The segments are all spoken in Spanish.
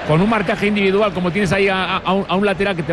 con un marcaje individual, como tienes ahí a un lateral que te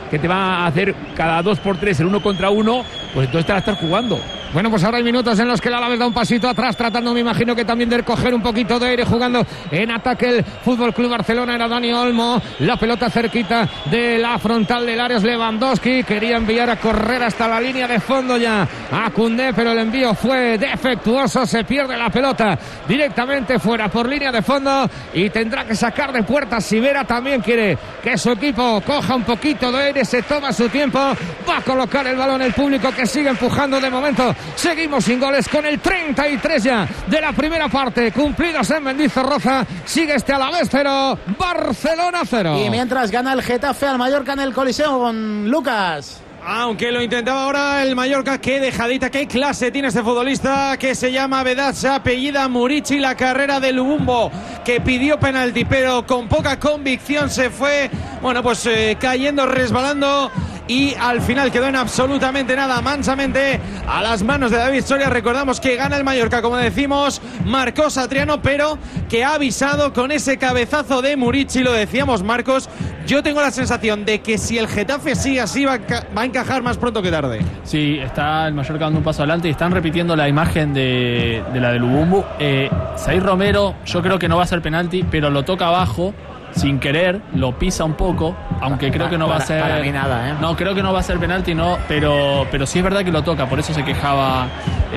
va a hacer cada 2x3 el 1 contra 1, pues entonces te la estás jugando. Bueno, pues ahora hay minutos en los que el Alavés da un pasito atrás, tratando, me imagino que también de coger un poquito de aire, jugando en ataque el Fútbol Club Barcelona. Era Dani Olmo, la pelota cerquita de la frontal del área. Lewandowski quería enviar a correr hasta la línea de fondo ya a Koundé, pero el envío fue defectuoso, se pierde la pelota directamente fuera por línea de fondo y tendrá que sacar de puerta. Sivera también quiere que su equipo coja un poquito de aire, se toma su tiempo, va a colocar el balón el público, que sigue empujando. De momento seguimos sin goles con el 33 ya de la primera parte cumplidos en Mendizorroza. Sigue este Alavés 0, Barcelona 0. Y mientras gana el Getafe al Mallorca en el Coliseo con Lucas. Aunque lo intentaba ahora el Mallorca, qué dejadita, qué clase tiene este futbolista que se llama Vedat, se apellida Murici, la carrera de Lubumbo, que pidió penalti, pero con poca convicción se fue, bueno, pues cayendo, resbalando, y al final quedó en absolutamente nada, mansamente a las manos de David Soria. Recordamos que gana el Mallorca, como decimos, marcó Satriano, pero que ha avisado con ese cabezazo de Murici. Lo decíamos, Marcos, yo tengo la sensación de que si el Getafe sigue así va a encajar más pronto que tarde. Sí, está el Mallorca dando un paso adelante y están repitiendo la imagen de la de Lubumbo. Said Romero, yo creo que no va a ser penalti, pero lo toca abajo sin querer, lo pisa un poco, aunque creo que no va a ser. Para mí nada, ¿eh? No, creo que no va a ser penalti, no, pero sí es verdad que lo toca, por eso se quejaba.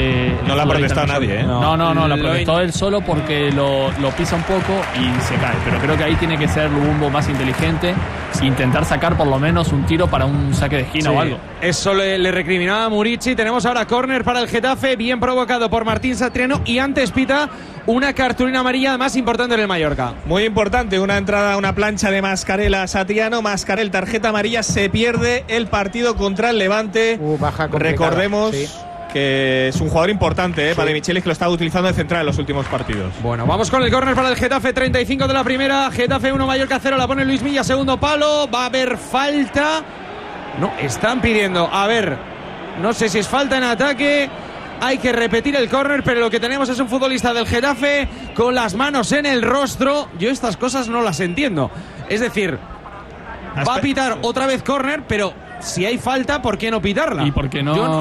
No le ha protestado nadie, ¿eh? No, la protestó él solo porque lo pisa un poco y se cae. Pero creo que ahí tiene que ser Lubumbo más inteligente, intentar sacar por lo menos un tiro para un saque de esquina o algo. Eso le recriminaba a Murici. Tenemos ahora córner para el Getafe, bien provocado por Martín Satriano, y antes pita una cartulina amarilla más importante en el Mallorca. Muy importante, una entrada, una plancha de Mascarell a Satriano. Mascarell, tarjeta amarilla, se pierde el partido contra el Levante. Baja complicada. Recordemos que es un jugador importante, Sí. para De Michelis, que lo está utilizando de central en los últimos partidos. Bueno, vamos con el córner para el Getafe, 35 de la primera, Getafe 1, Mallorca 0, la pone Luis Milla, segundo palo, va a haber falta. No, están pidiendo, a ver, no sé si es falta en ataque. Hay que repetir el córner, pero lo que tenemos es un futbolista del Getafe con las manos en el rostro. Yo estas cosas no las entiendo. Es decir, va a pitar otra vez córner, pero si hay falta, ¿por qué no pitarla? ¿Y por qué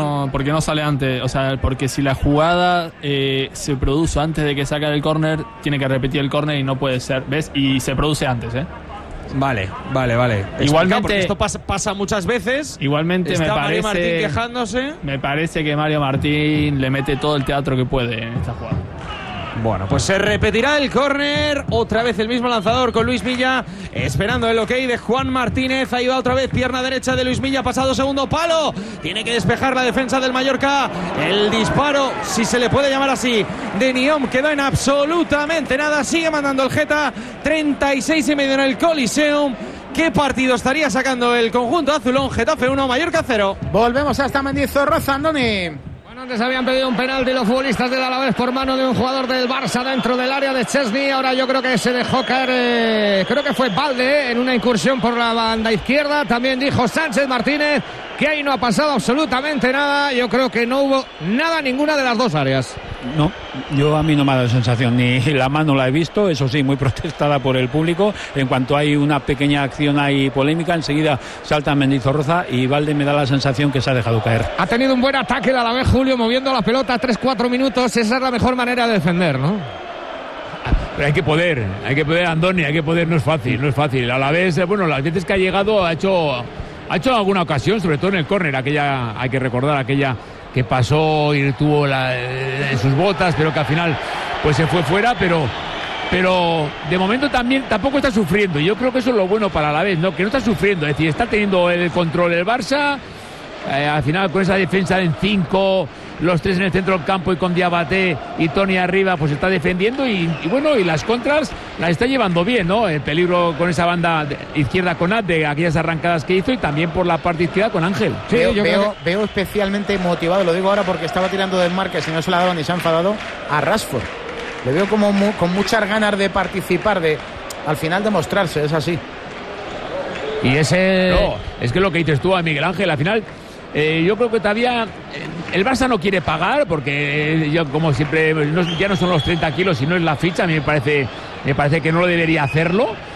no sale antes? O sea, porque si la jugada se produce antes de que saque el córner, tiene que repetir el córner y no puede ser, ¿ves? Y se produce antes, ¿eh? Vale. Igualmente, porque esto pasa muchas veces. Igualmente está me parece. Mario Martín quejándose. Me parece que Mario Martín le mete todo el teatro que puede en esta jugada. Bueno, pues se repetirá el córner. Otra vez el mismo lanzador con Luis Milla, esperando el ok de Juan Martínez. Ahí va otra vez, pierna derecha de Luis Milla, pasado segundo palo. Tiene que despejar la defensa del Mallorca. El disparo, si se le puede llamar así, de Niom quedó en absolutamente nada. Sigue mandando el Geta, 36,5 en el Coliseum. ¿Qué partido estaría sacando el conjunto azulón? Getafe 1, Mallorca 0. Volvemos hasta Mendizorroza, Andoni. Antes habían pedido un penalti los futbolistas del Alavés por mano de un jugador del Barça dentro del área de Chesney. Ahora yo creo que se dejó caer, creo que fue Balde, en una incursión por la banda izquierda. También dijo Sánchez Martínez que ahí no ha pasado absolutamente nada. Yo creo que no hubo nada en ninguna de las dos áreas. No, a mí no me ha dado sensación, ni la mano la he visto, eso sí, muy protestada por el público. En cuanto hay una pequeña acción ahí polémica, enseguida salta Mendizorroza y Balde me da la sensación que se ha dejado caer. Ha tenido un buen ataque el Alavés, Julio, moviendo la pelota 3-4 minutos. Esa es la mejor manera de defender, ¿no? Pero hay que poder, Andoni, no es fácil. A la vez, bueno, las veces que ha llegado ha hecho alguna ocasión, sobre todo en el córner, aquella, hay que recordar, aquella que pasó y tuvo en sus botas, pero que al final pues se fue fuera, pero de momento tampoco está sufriendo. Yo creo que eso es lo bueno para la vez, ¿no? Que no está sufriendo, es decir, está teniendo el control el Barça. Al final con esa defensa en 5, los 3 en el centro del campo y con Diabaté y Toni arriba, pues está defendiendo y bueno, y las contras las está llevando bien, ¿no? El peligro con esa banda izquierda con Abde, aquellas arrancadas que hizo, y también por la parte izquierda con Ángel. Sí, veo especialmente motivado, lo digo ahora porque estaba tirando del Márquez y no se la ha dado ni se ha enfadado, a Rashford. Le veo como con muchas ganas de participar, de al final demostrarse, es así. Y ese... No, es que lo que dices tú a Miguel Ángel, al final... yo creo que todavía el Barça no quiere pagar porque yo, como siempre, ya no son los 30 kilos, sino es la ficha. A mí me parece que no lo debería hacerlo.